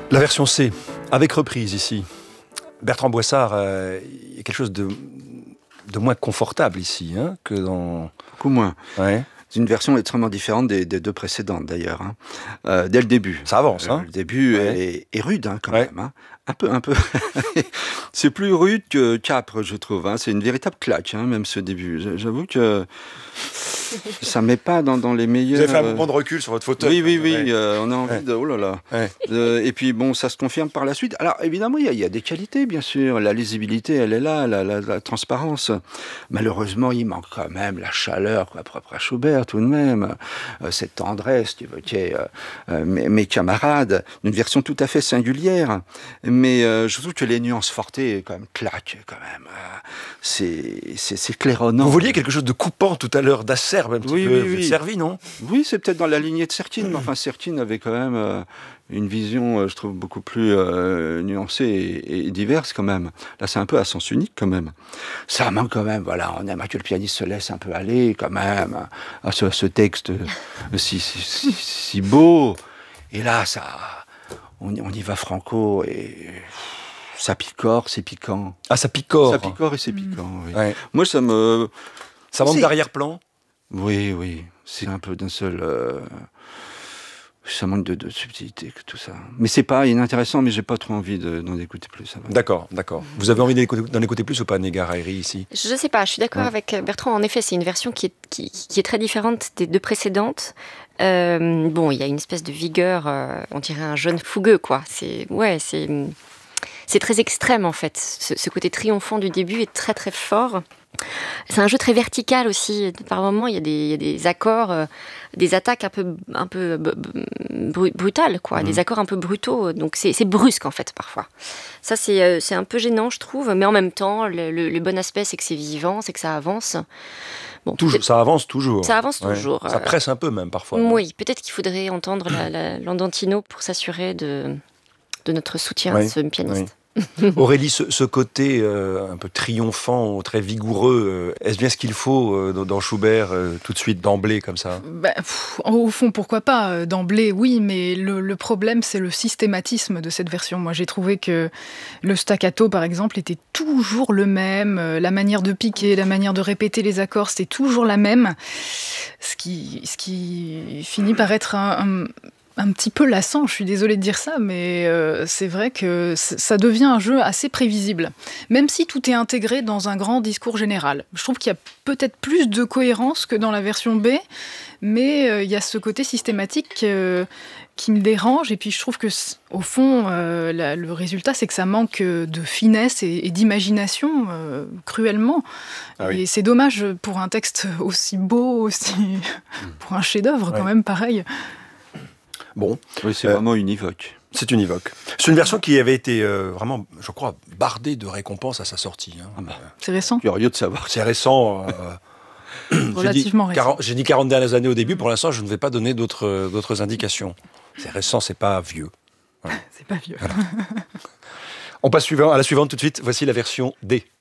La version C, avec reprise ici. Bertrand Boissard, il y a quelque chose de moins confortable ici que dans... Beaucoup moins. Ouais. C'est une version extrêmement différente des deux précédentes d'ailleurs. Dès le début. Ça avance. Le début est rude quand même. Un peu. C'est plus rude que Capre, je trouve. C'est une véritable claque, même ce début. J'avoue que ça met pas dans les meilleurs... Vous avez fait un mouvement de recul sur votre fauteuil. Oui. On a envie de... Oh là là. Ouais. Et puis bon, ça se confirme par la suite. Alors évidemment, il y a des qualités, bien sûr. La lisibilité, elle est là, la transparence. Malheureusement, il manque quand même la chaleur propre à Schubert, tout de même. Cette tendresse qu'évoquaient mes camarades. Une version tout à fait singulière. Mais je trouve que les nuances fortées, quand même, claquent, quand même. C'est claironnant. Vous vouliez quelque chose de coupant tout à l'heure, d'acerbe un petit peu. Vous êtes servi, non ? Oui, c'est peut-être dans la lignée de Sertine, mais enfin, Sertine avait quand même une vision, je trouve, beaucoup plus nuancée et diverse, quand même. Là, c'est un peu à sens unique, quand même. Ça manque quand même, voilà, on aimerait que le pianiste se laisse un peu aller, quand même, à ce texte si beau. Et là, on y va franco et... Ça picore, c'est piquant. Ah, ça picore. Ça picore et c'est piquant, oui. Ouais. Moi, ça manque d'arrière-plan ? Oui. C'est un peu d'un seul... Ça manque de subtilité, tout ça. Mais c'est pas inintéressant, mais j'ai pas trop envie d'en écouter plus. D'accord. Vous avez envie d'en écouter plus ou pas, Négar Haïry, ici ? Je sais pas, je suis d'accord avec Bertrand. En effet, c'est une version qui est très différente des deux précédentes. Il y a une espèce de vigueur, on dirait un jeune fougueux, quoi. C'est très extrême, en fait. Ce côté triomphant du début est très, très fort. C'est un jeu très vertical aussi. Par moments, il y a des accords, des attaques un peu brutales, quoi. Des accords un peu brutaux. Donc, c'est brusque, en fait, parfois. Ça, c'est un peu gênant, je trouve. Mais en même temps, le bon aspect, c'est que c'est vivant, c'est que ça avance. Bon, ça avance toujours. Ça avance toujours. Ça presse un peu, même, parfois. Oui, peut-être qu'il faudrait entendre l'Andantino pour s'assurer de notre soutien à ce pianiste. Aurélie, ce côté un peu triomphant, très vigoureux, est-ce bien ce qu'il faut dans Schubert tout de suite, d'emblée, comme ça ? Au fond, pourquoi pas d'emblée, oui, mais le problème, c'est le systématisme de cette version. Moi, j'ai trouvé que le staccato, par exemple, était toujours le même, la manière de piquer, la manière de répéter les accords, c'était toujours la même, ce qui finit par être un petit peu lassant, je suis désolée de dire ça, mais c'est vrai que ça devient un jeu assez prévisible. Même si tout est intégré dans un grand discours général. Je trouve qu'il y a peut-être plus de cohérence que dans la version B, mais il y a ce côté systématique qui me dérange. Et puis je trouve que, au fond, le résultat, c'est que ça manque de finesse et d'imagination, cruellement. Ah oui. Et c'est dommage pour un texte aussi beau, pour un chef-d'œuvre, quand même, pareil. Bon. Oui, c'est vraiment univoque. C'est univoque. C'est une version qui avait été vraiment, je crois, bardée de récompenses à sa sortie. C'est récent. Curieux de savoir. C'est récent. Relativement récent. J'ai dit 40 dernières années au début. Pour l'instant, je ne vais pas donner d'autres indications. C'est récent, c'est pas vieux. Voilà. C'est pas vieux. Voilà. On passe à la suivante tout de suite. Voici la version D.